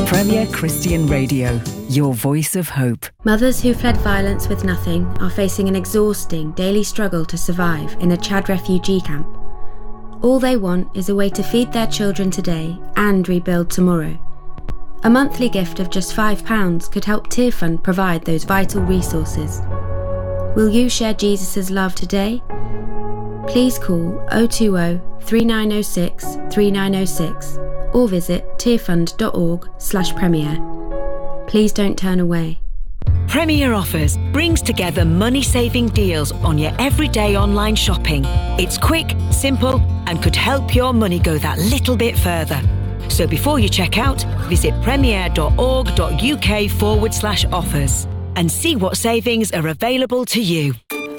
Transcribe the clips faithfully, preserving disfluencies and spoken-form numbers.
Premier Christian Radio, your voice of hope. Mothers who fled violence with nothing are facing an exhausting daily struggle to survive in a Chad refugee camp. All they want is a way to feed their children today and rebuild tomorrow. A monthly gift of just five pounds could help Tearfund provide those vital resources. Will you share Jesus' love today? Please call oh two oh, three nine oh six, three nine oh six or visit tearfund.org slash premier. Please don't turn away. Premier Offers brings together money-saving deals on your everyday online shopping. It's quick, simple, and could help your money go that little bit further. So before you check out, visit premier.org.uk forward slash offers and see what savings are available to you.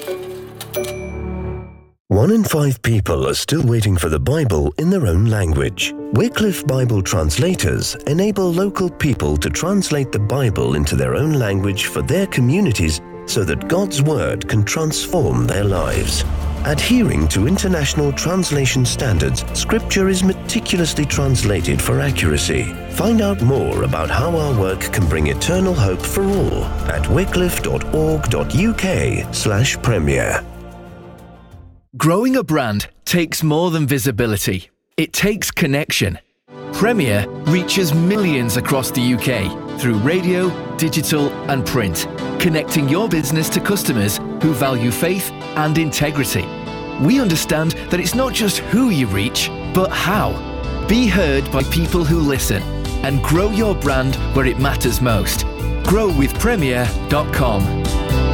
One in five people are still waiting for the Bible in their own language. Wycliffe Bible Translators enable local people to translate the Bible into their own language for their communities so that God's Word can transform their lives. Adhering to international translation standards, Scripture is meticulously translated for accuracy. Find out more about how our work can bring eternal hope for all at wycliffe.org.uk slash premier. Growing a brand takes more than visibility. It takes connection. Premier reaches millions across the U K through radio, digital and print, connecting your business to customers who value faith and integrity. We understand that it's not just who you reach, but how. Be heard by people who listen and grow your brand where it matters most. grow with premier dot com.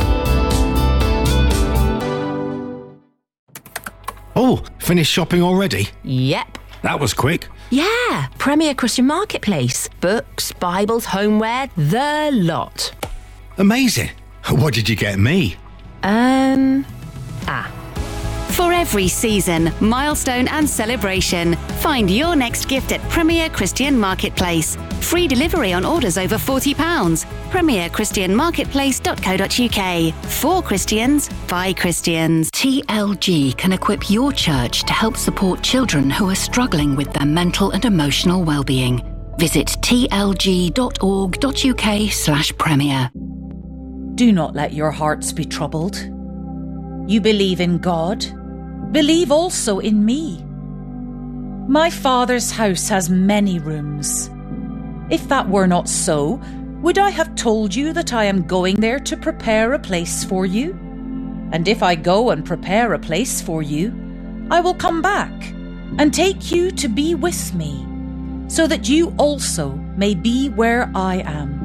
Oh, finished shopping already? Yep. That was quick. Yeah, Premier Christian Marketplace. Books, Bibles, homeware, the lot. Amazing. What did you get me? Um, ah. For every season, milestone and celebration, find your next gift at Premier Christian Marketplace. Free delivery on orders over forty pounds. premier christian marketplace dot co dot uk. For Christians, by Christians. T L G can equip your church to help support children who are struggling with their mental and emotional well-being. Visit tlg.org.uk slash premier. Do not let your hearts be troubled. You believe in God. Believe also in me. My Father's house has many rooms. If that were not so, would I have told you that I am going there to prepare a place for you? And if I go and prepare a place for you, I will come back and take you to be with me, so that you also may be where I am.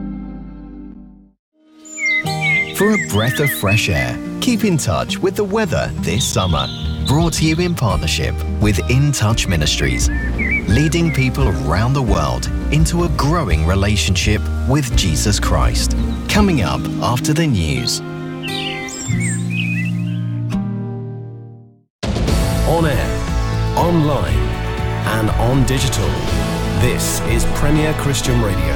For a breath of fresh air, keep in touch with the weather this summer. Brought to you in partnership with In Touch Ministries, leading people around the world into a growing relationship with Jesus Christ. Coming up after the news. On air, online, and on digital. This is Premier Christian Radio.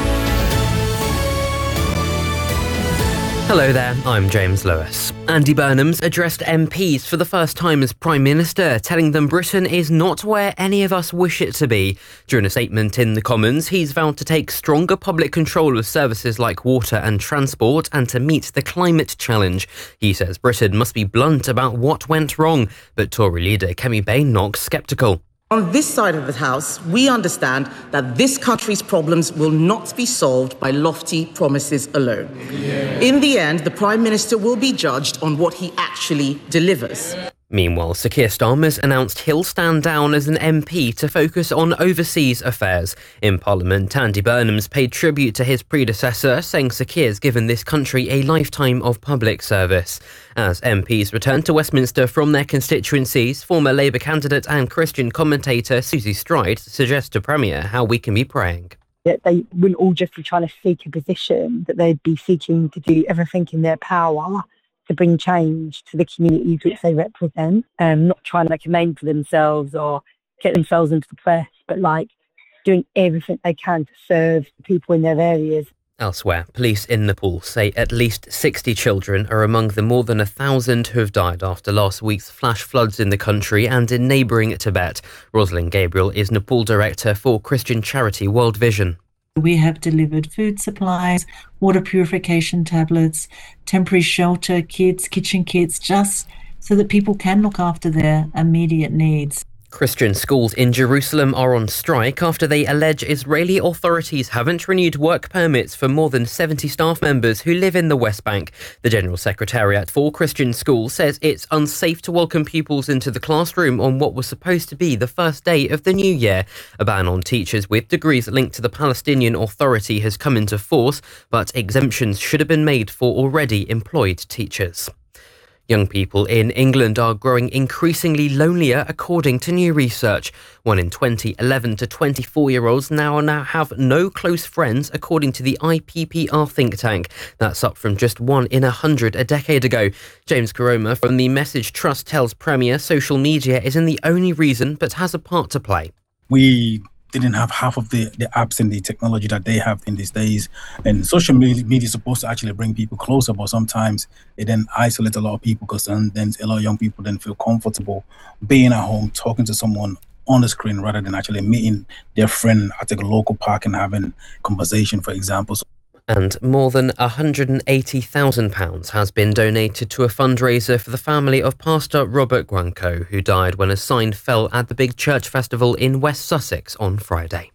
Hello there, I'm James Lewis. Andy Burnham's addressed M Ps for the first time as Prime Minister, telling them Britain is not where any of us wish it to be. During a statement in the Commons, he's vowed to take stronger public control of services like water and transport and to meet the climate challenge. He says Britain must be blunt about what went wrong, but Tory leader Kemi Badenoch's sceptical. On this side of the House, we understand that this country's problems will not be solved by lofty promises alone. Yeah. In the end, the Prime Minister will be judged on what he actually delivers. Meanwhile, Sir Keir Starmer's announced he'll stand down as an M P to focus on overseas affairs. In Parliament, Andy Burnham's paid tribute to his predecessor, saying Sir Keir's given this country a lifetime of public service. As M Ps return to Westminster from their constituencies, former Labour candidate and Christian commentator Susie Stride suggests to Premier how we can be praying. That they wouldn't all just be trying to seek a position, that they'd be seeking to do everything in their power to bring change to the communities which they represent, and um, not trying to make a name for themselves or get themselves into the press, but like doing everything they can to serve the people in their areas. Elsewhere, police in Nepal say at least sixty children are among the more than a thousand who have died after last week's flash floods in the country and in neighbouring Tibet. Rosalind Gabriel is Nepal director for Christian charity World Vision. We have delivered food supplies, water purification tablets, temporary shelter kits, kitchen kits, just so that people can look after their immediate needs. Christian schools in Jerusalem are on strike after they allege Israeli authorities haven't renewed work permits for more than seventy staff members who live in the West Bank. The General Secretariat for Christian schools says it's unsafe to welcome pupils into the classroom on what was supposed to be the first day of the new year. A ban on teachers with degrees linked to the Palestinian Authority has come into force, but exemptions should have been made for already employed teachers. Young people in England are growing increasingly lonelier, according to new research. One in twenty eleven to twenty-four-year-olds now now have no close friends, according to the I P P R think tank. That's up from just one in a hundred a decade ago. James Caroma from the Message Trust tells Premier social media isn't the only reason, but has a part to play. We didn't have half of the, the apps and the technology that they have in these days. And social media, media is supposed to actually bring people closer, but sometimes it then isolates a lot of people because then, then a lot of young people then feel comfortable being at home, talking to someone on the screen rather than actually meeting their friend at a local park and having conversation, for example. And more than one hundred eighty thousand pounds has been donated to a fundraiser for the family of Pastor Robert Guanco, who died when a sign fell at the big church festival in West Sussex on Friday.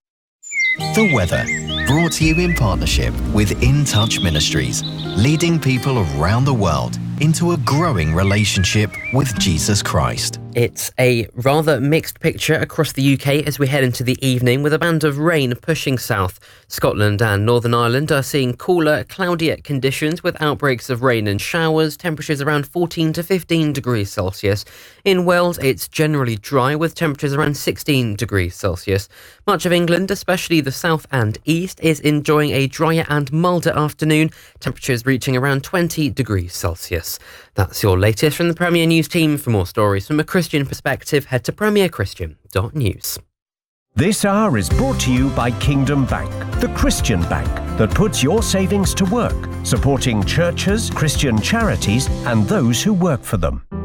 The weather, brought to you in partnership with In Touch Ministries, leading people around the world into a growing relationship with Jesus Christ. It's a rather mixed picture across the U K as we head into the evening, with a band of rain pushing south. Scotland and Northern Ireland are seeing cooler, cloudier conditions with outbreaks of rain and showers, temperatures around fourteen to fifteen degrees Celsius. In Wales, it's generally dry with temperatures around sixteen degrees Celsius. Much of England, especially the south and east, is enjoying a drier and milder afternoon, temperatures reaching around twenty degrees Celsius. That's your latest from the Premier News team. For more stories from a Christian perspective, head to premier christian dot news. This hour is brought to you by Kingdom Bank, the Christian bank that puts your savings to work, supporting churches, Christian charities, and those who work for them.